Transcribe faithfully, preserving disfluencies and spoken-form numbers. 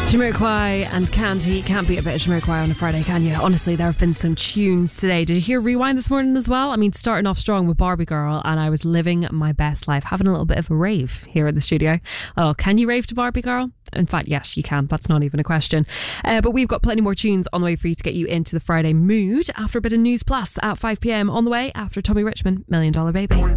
Jamiroquai and Candy. Can't beat a bit of Jamiroquai on a Friday, can you? Honestly, there have been some tunes today. Did you hear Rewind this morning as well? I mean, starting off strong with Barbie Girl, and I was living my best life, having a little bit of a rave here in the studio. Oh, can you rave to Barbie Girl? In fact, yes, you can. That's not even a question. Uh, but we've got plenty more tunes on the way for you to get you into the Friday mood after a bit of News Plus at five p.m. on the way after Tommy Richmond, Million Dollar Baby.